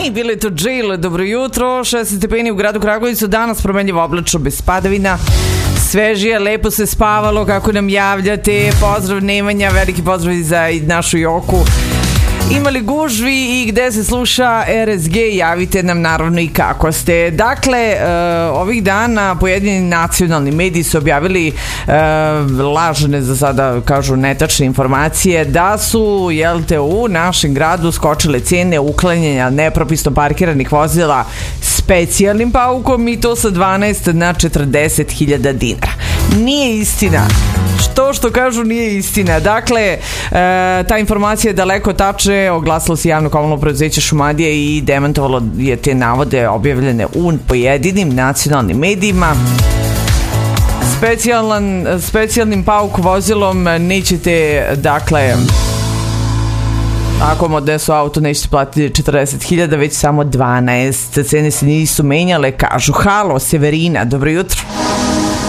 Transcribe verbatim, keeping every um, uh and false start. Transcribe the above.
I bili to Jail, dobro jutro, šest stepeni u gradu Kragujevcu, danas promenljivo oblačno bez padavina, svežije, lepo se spavalo kako nam javljate, pozdrav Nemanja, veliki pozdrav za našu Joku. Imali gužvi i gde se sluša R S G, javite nam naravno i kako ste. Dakle, uh, ovih dana pojedini nacionalni mediji su objavili uh, lažne, za sada kažu netačne informacije, da su, jel te, u našem gradu skočile cene uklanjanja nepropisno parkiranih vozila specijalnim paukom i to sa dvanaest na četrdeset hiljada dinara. Nije istina. To što kažu nije istina. Dakle, e, ta informacija je daleko tačne, oglasilo se javno komunalno preduzeće Šumadije i demantovalo je te navode objavljene u pojedinim nacionalnim medijima. Specijalan, specijalnim pauk vozilom nećete, dakle, ako vam odnesu auto nećete platiti četrdeset hiljada, već samo dvanaest. Cene se nisu menjale, kažu. Halo, Severina, dobro jutro.